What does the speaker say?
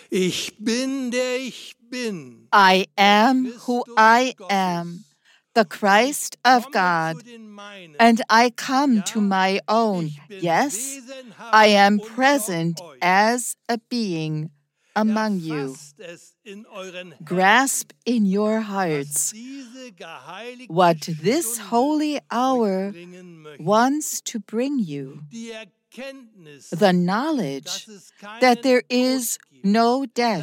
Ich bin, der ich bin. I am who I am, the Christ of God, and I come to my own. Yes, I am present as a being among you. Grasp in your hearts what this holy hour wants to bring you: the knowledge that there is no death